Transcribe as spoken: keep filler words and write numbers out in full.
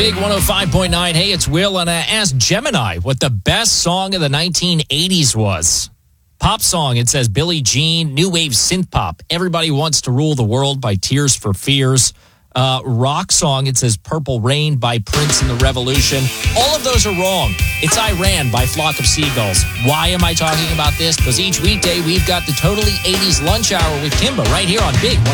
Big one oh five point nine. Hey, it's Will, and I asked Gemini what the best song of the nineteen eighties was. Pop song, it says Billie Jean. New wave synth pop, Everybody Wants to Rule the World by Tears for Fears. Uh, rock song, it says Purple Rain by Prince and the Revolution. All of those are wrong. It's Iran by Flock of Seagulls. Why am I talking about this? Because each weekday we've got the Totally eighties Lunch Hour with Kimba right here on Big